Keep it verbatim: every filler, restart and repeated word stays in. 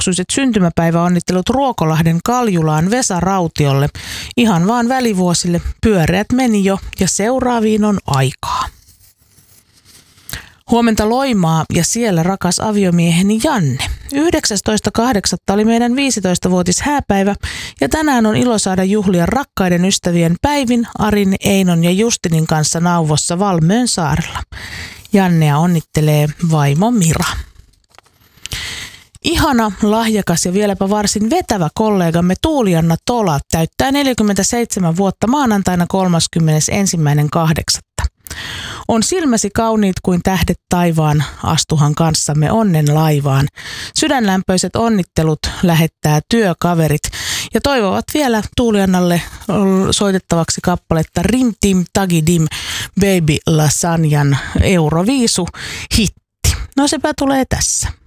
juoksuiset syntymäpäiväonnittelut Ruokolahden Kaljulaan Vesa Rautiolle. Ihan vaan välivuosille. Pyöreät meni jo ja seuraaviin on aikaa. Huomenta Loimaa ja siellä rakas aviomieheni Janne. yhdeksästoista kahdeksatta oli meidän viisitoistavuotis hääpäivä ja tänään on ilo saada juhlia rakkaiden ystävien Päivin, Arin, Einon ja Justinin kanssa Nauvossa Valmöön saarella. Jannea onnittelee vaimo Mira. Ihana, lahjakas ja vieläpä varsin vetävä kollegamme Tuulianna Tola täyttää neljäkymmentäseitsemän vuotta maanantaina kolmaskymmenesensimmäinen kahdeksatta On silmäsi kauniit kuin tähdet taivaan, astuhan kanssamme onnen laivaan. Sydänlämpöiset onnittelut lähettää työkaverit ja toivovat vielä Tuuliannalle soitettavaksi kappaletta Rim Tim Tagi Dim Baby Lasagnan Euroviisu hitti. No sepä tulee tässä.